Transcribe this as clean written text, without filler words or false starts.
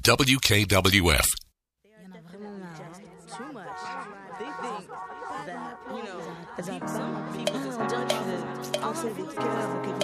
WKWF. Too much. They think that, some people just